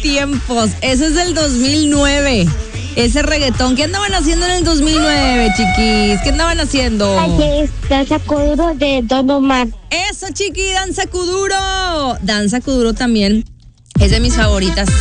tiempos. Ese es del 2009. Ese reggaetón. ¿Qué andaban haciendo en el 2009, chiquis? ¿Qué andaban haciendo? Ayer Danza Kuduro de Don Omar. Eso, chiqui, Danza Kuduro. Danza Kuduro también es de mis favoritas.